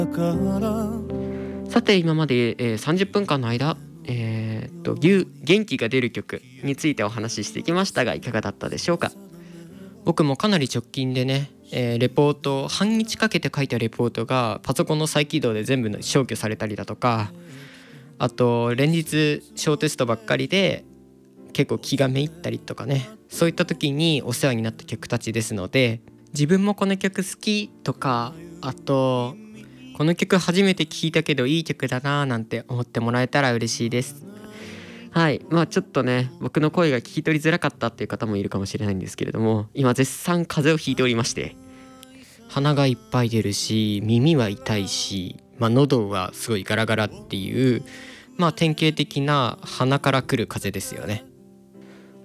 さて今まで、30分間の間、元気が出る曲についてお話ししてきましたが、いかがだったでしょうか。 僕もかなり直近でね、レポート半日かけて書いたレポートがパソコンの再起動で全部消去されたりだとか、あと連日小テストばっかりで結構気がめいったりとかね、そういった時にお世話になった曲たちですので、自分もこの曲好きとか、あとこの曲初めて聴いたけどいい曲だななんて思ってもらえたら嬉しいです。 はい、ちょっとね僕の声が聞き取りづらかったっていう方もいるかもしれないんですけれども、今絶賛風邪をひいておりまして、 鼻がいっぱい出るし、耳は痛いし、喉はすごいガラガラっていう、典型的な鼻から来る風邪ですよね。